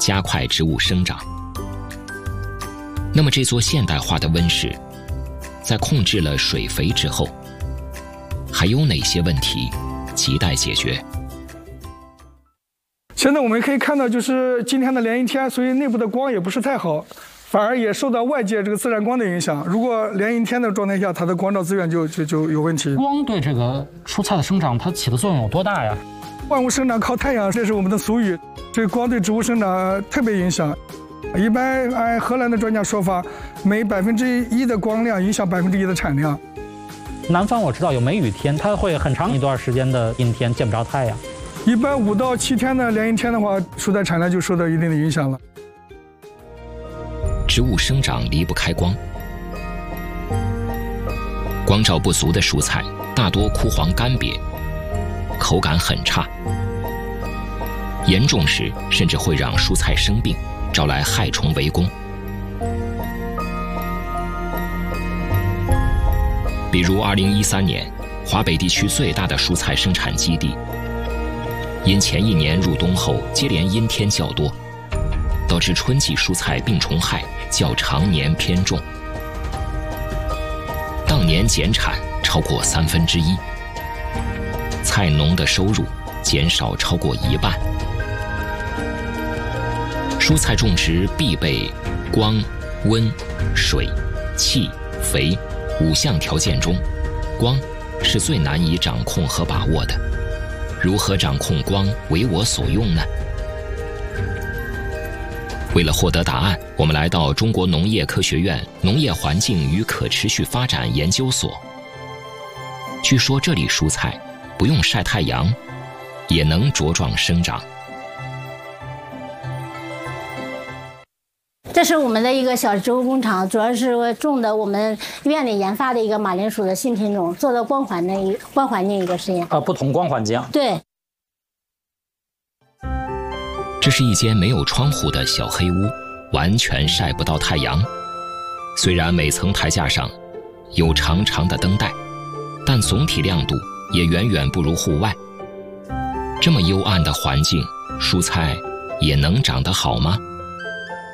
加快植物生长。那么这座现代化的温室，在控制了水肥之后，还有哪些问题亟待解决？ 现在我们可以看到，就是今天的连阴天，所以内部的光也不是太好，反而也受到外界这个自然光的影响。如果连阴天的状态下，它的光照资源就有问题。 光对这个蔬菜的生长，它起的作用有多大呀？ 万物生长靠太阳，这是我们的俗语。这个光对植物生长特别影响。一般按荷兰的专家说法，每1%的光量影响1%的产量。 南方我知道有梅雨天，它会很长一段时间的阴天，见不着太阳。 一般5到7天的连阴天的话，蔬菜产量就受到一定的影响了。 植物生长离不开光，光照不足的蔬菜大多枯黄干瘪，口感很差，严重时甚至会让蔬菜生病，招来害虫围攻。比如2013年，华北地区最大的蔬菜生产基地，因前一年入冬后接连阴天较多，导致春季蔬菜病虫害较常年偏重，当年减产超过1/3，菜农的收入减少超过1半。蔬菜种植必备光、温、水、气、肥5项条件中，光是最难以掌控和把握的。如何掌控光为我所用呢？为了获得答案，我们来到中国农业科学院农业环境与可持续发展研究所。据说这里蔬菜不用晒太阳，也能茁壮生长。 这是我们的一个小植物工厂，主要是种的我们院里研发的一个马铃薯的新品种，做的光环境一个实验。 不同光环境。 对。 这是一间没有窗户的小黑屋，完全晒不到太阳。虽然每层台架上有长长的灯带，但总体亮度也远远不如户外。这么幽暗的环境，蔬菜也能长得好吗？